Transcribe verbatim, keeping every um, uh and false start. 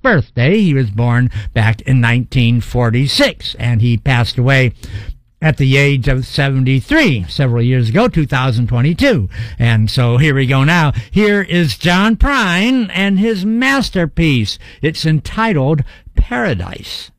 birthday. He was born back in nineteen forty-six, and he passed away at the age of seventy-three several years ago, two thousand twenty-two. And so here we go now. Here is John Prine and his masterpiece. It's entitled Paradise.